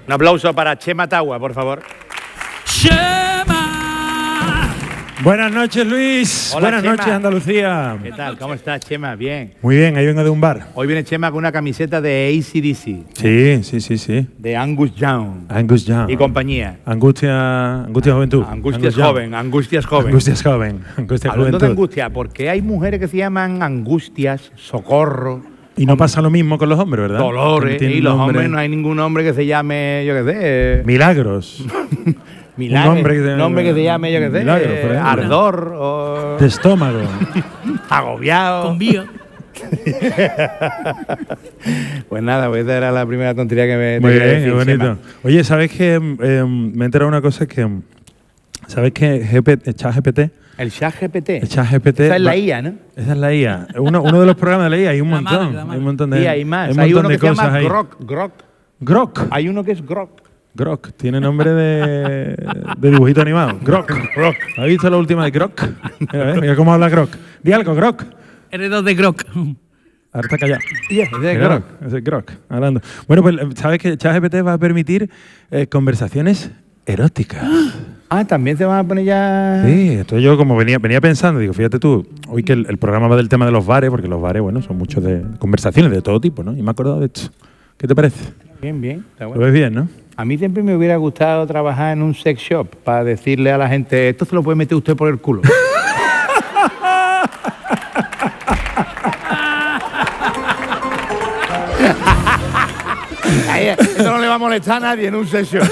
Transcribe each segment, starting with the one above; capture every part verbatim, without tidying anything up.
Un aplauso para Chema Tagua, por favor. ¡Chema! Buenas noches, Luis. Hola, Buenas Chema. noches, Andalucía. ¿Qué tal? ¿Cómo estás, Chema? Bien. Muy bien, ahí vengo de un bar. Hoy viene Chema con una camiseta de A C D C. Sí, sí, sí, sí. De Angus Young. Angus Young. Y compañía. Angustia, angustia Juventud. Angustias Angus joven, Angustias joven. Angustias joven. Angustia Hablando de Juventud. angustia, porque hay mujeres que se llaman Angustias, Socorro, Y no pasa lo mismo con los hombres, ¿verdad? Dolores, Que no y tienen los nombre. hombres no hay ningún hombre que se llame, yo qué sé, Milagros. Milagro, un hombre que- un hombre que se llame, yo qué sé, Milagro, por ejemplo. Ardor o De estómago. agobiado. Con bio. Pues nada, pues esta era la primera tontería que me Muy te quería bien, qué decir, bonito. Chema. Oye, ¿sabes qué? Eh, me he enterado de una cosa que... ¿Sabes qué? G P T, ChatGPT. El ChatGPT. El ChatGPT. Esa es la va- I A, ¿no? Esa es la I A. Uno, uno de los programas de la I A, hay un La montón. madre, la madre. Hay un montón de, Y hay más. un Hay montón uno de que se cosas llama ahí. Grok. Grok. Grok. Hay uno que es Grok. Grok. Tiene nombre de, de dibujito animado. Grok. Grok. ¿Has visto la última de Grok? Mira, a ver, mira cómo habla Grok. Di algo, Grok. Eres dos de Grok. Ahora está callado. Yeah, ese es Mira, Grok. ese es Grok, hablando. Bueno, pues sabes que ChatGPT va a permitir eh, conversaciones eróticas. Ah, también se van a poner ya. Sí, entonces yo como venía, venía pensando, digo, fíjate tú, hoy que el, el programa va del tema de los bares, porque los bares, bueno, son muchos de conversaciones de todo tipo, ¿no? Y me he acordado de esto. ¿Qué te parece? Bien, bien. Está Lo bueno. ves bien, ¿no? A mí siempre me hubiera gustado trabajar en un sex shop para decirle a la gente, esto se lo puede meter usted por el culo. Ahí, esto no le va a molestar a nadie en un sex shop.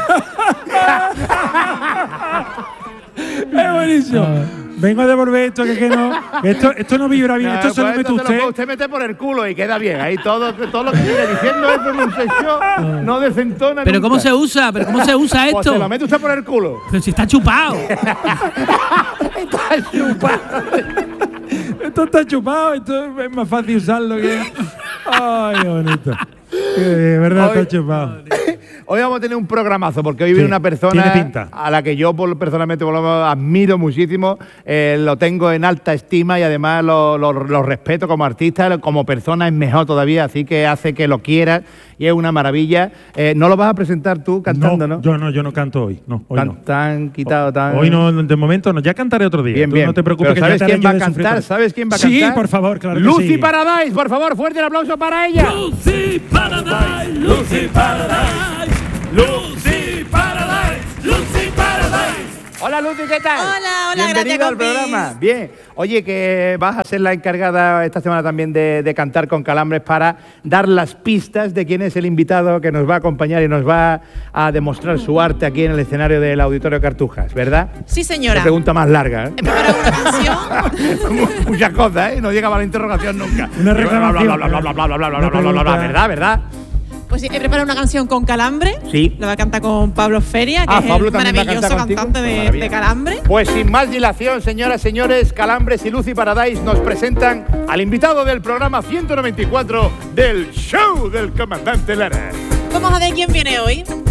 Es buenísimo. Vengo a devolver esto, que, que no. Esto, esto no vibra bien, esto se lo pues mete esto se usted. puede usted mete por el culo y queda bien. Ahí todo, todo lo que sigue diciendo eso en un sex shop no desentona ¿Pero nunca. cómo se usa? ¿Pero cómo se usa Pues se lo esto? mete usted por el culo. Pero si está chupado. Está chupado. Esto está chupado, esto es más fácil usarlo que. Ay, qué bonito. De verdad Hoy- está chupado. Hoy vamos a tener un programazo porque hoy viene Sí, una persona tiene pinta. a la que yo por- personalmente por lo menos, admiro muchísimo, eh, lo tengo en alta estima y además lo, lo- lo respeto como artista, como persona es mejor todavía, así que hace que lo quieras y es una maravilla. Eh, ¿No lo vas a presentar tú cantando, no? Yo no, yo no canto hoy. No, hoy tan, no. tan quitado, tan… Hoy no, de momento no. Ya cantaré otro día. Bien, Tú bien. no te preocupes, Pero que ¿sabes ya te haré quién yo va a de sufrir cantar? por- ¿Sabes quién va a Sí, cantar? por favor, claro que Lucy sí. Paradise, por favor, fuerte el aplauso para ella. Lucy Paradise, Lucy Paradise, Lucy Paradise, Lucy Paradise. Hola Lucy, ¿qué tal? Hola, hola, Bienvenida gracias, al compis. programa. Bien. Oye, que vas a ser la encargada esta semana también de, de cantar con Calambres para dar las pistas de quién es el invitado que nos va a acompañar y nos va a demostrar su arte aquí en el escenario del Auditorio Cartujas, ¿verdad? Sí, Una señora. pregunta más larga, ¿eh? He preparado una canción. Muchas cosas, ¿eh? No llegaba la interrogación nunca. Una Bla, bla, bla, reclamación. bla, bla, bla, bla, bla, bla, bla, Una bla, bla, bla, bla, pregunta. ¿verdad? ¿Verdad? Pues sí, he preparado una canción con Calambre. Sí. La va a cantar con Pablo Feria, que Ah, es Pablo el también va a maravilloso cantar contigo. cantante de, Maravilla. de Calambre. Pues sin más dilación, señoras, señores, Calambres y Lucy Paradise nos presentan al invitado del programa ciento noventa y cuatro del show del comandante Lara. Vamos a ver quién viene hoy.